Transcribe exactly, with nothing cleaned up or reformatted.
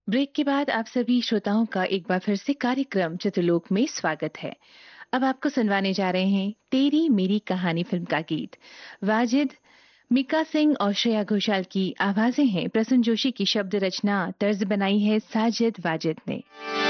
Break के बाद आप सभी श्रोताओं का एक बार फिर से कार्यक्रम चित्रलोक में स्वागत है। अब आपको सुनवाने जा रहे हैं तेरी मेरी कहानी फिल्म का गीत। वाजिद, मीका सिंह और श्रेया घोषाल की आवाजें हैं। प्रसून जोशी की शब्द रचना तर्ज बनाई है साजिद वाजिद ने।